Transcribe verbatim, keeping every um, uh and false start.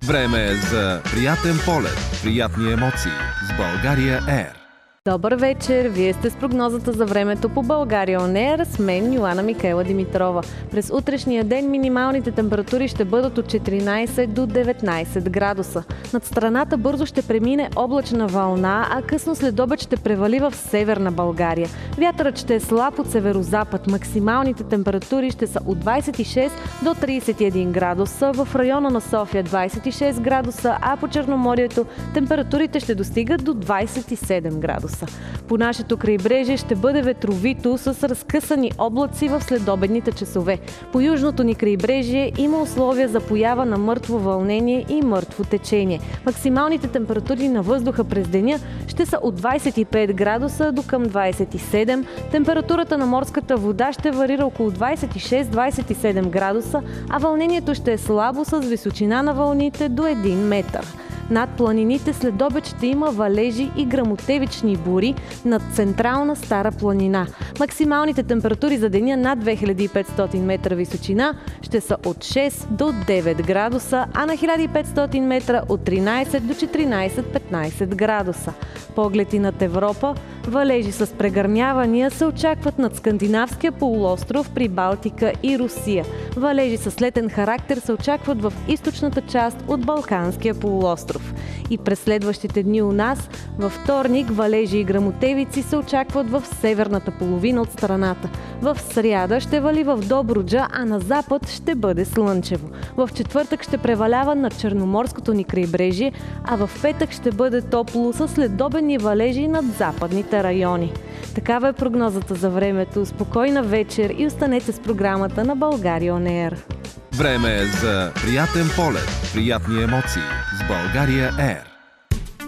Време е за приятен полет, приятни емоции с България Ер. Добър вечер! Вие сте с прогнозата за времето по България On Air с мен, Йоана Микаела Димитрова. През утрешния ден минималните температури ще бъдат от четиринайсет до деветнайсет градуса. Над страната бързо ще премине облачна вълна, а късно след обед ще превали в северна България. Вятърът ще е слаб от северозапад. Максималните температури ще са от двайсет и шест до трийсет и един градуса, в района на София двайсет и шест градуса, а по Черноморието температурите ще достигат до двайсет и седем градуса. По нашето крайбрежие ще бъде ветровито с разкъсани облаци в следобедните часове. По южното ни крайбрежие има условия за поява на мъртво вълнение и мъртво течение. Максималните температури на въздуха през деня ще са от двайсет и пет градуса до към двайсет и седем. Температурата на морската вода ще варира около двайсет и шест до двайсет и седем градуса, а вълнението ще е слабо с височина на вълните до един метър. Над планините след обед ще има валежи и гръмотевични бури над централна Стара планина. Максималните температури за деня над две хиляди и петстотин метра височина ще са от шест до девет градуса, а на хиляда и петстотин метра от тринайсет до четиринайсет до петнайсет градуса. Погледи над Европа, валежи с прегърмявания се очакват над Скандинавския полуостров, при Балтика и Русия. Валежи с летен характер се очакват в източната част от Балканския полуостров. И през следващите дни у нас, във вторник, валежи и гръмотевици се очакват в северната половина от страната. В сряда ще вали в Добруджа, а на запад ще бъде слънчево. В четвъртък ще превалява над Черноморското ни крайбрежие, а в петък ще бъде топло с следобедни валежи над западните райони. Такава е прогнозата за времето. Спокойна вечер и останете с програмата на България On Air. Време е за приятен полет, приятни емоции с България Ер.